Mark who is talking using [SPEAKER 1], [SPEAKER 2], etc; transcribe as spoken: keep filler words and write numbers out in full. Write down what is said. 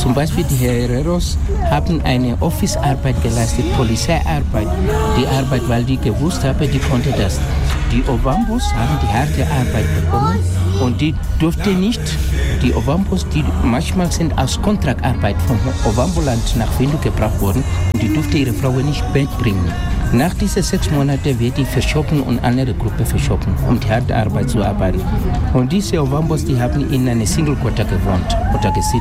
[SPEAKER 1] Zum Beispiel die Herreros haben eine Office-Arbeit geleistet, Polizeiarbeit. Die Arbeit, weil die gewusst haben, die konnte das. Die Ovambos haben die harte Arbeit bekommen und die durfte nicht, die Ovambos, die manchmal sind aus Kontraktarbeit vom Ovamboland nach Windhoek gebracht worden und die durfte ihre Frauen nicht mitbringen. Nach diesen sechs Monaten wird die verschoben und andere Gruppe verschoben, um die harte Arbeit zu arbeiten. Und diese Ovambos, die haben in einer Single Quarter gewohnt oder gesiedelt.